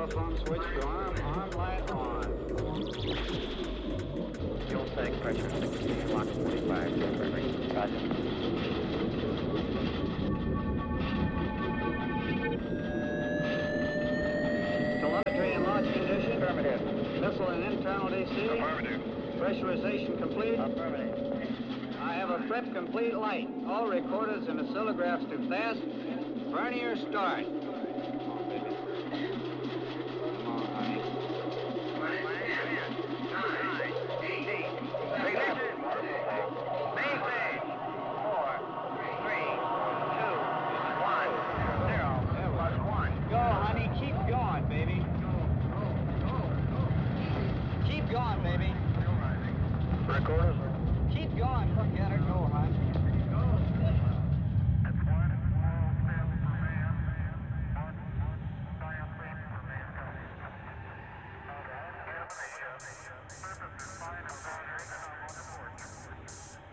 telephone switch to arm light on. Fuel tank pressure 16, lock 45. Roger. Telemetry in launch condition. Affirmative. Missile in internal DC. Affirmative. Pressurization complete. Affirmative. I have a prep complete light. All recorders and oscillographs to fast. Vernier start. Come on, baby. Come on, honey. 4, 3, 2, 1, 0. Go, honey. Keep going, baby. Keep going, baby. Recorders. Keep going. Forget